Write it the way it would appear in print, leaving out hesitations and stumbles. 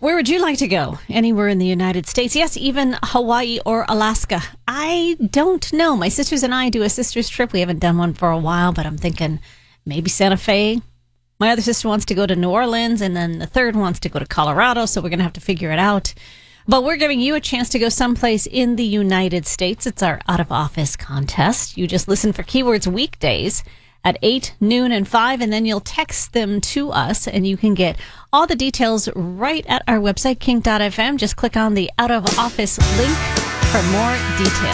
Where would you like to go? Anywhere in the United States? Yes, even Hawaii or Alaska. I don't know. My sisters and I do a sisters trip. We haven't done one for a while, but I'm thinking maybe Santa Fe. My other sister wants to go to New Orleans, and then the third wants to go to Colorado, so we're going to have to figure it out. But we're giving you a chance to go someplace in the United States. It's our Out of Office contest. You just listen for keywords weekdays at 8, noon, and 5, and then you'll text them to us, and you can get all the details right at our website, kink.fm. Just click on the Out of Office link for more details.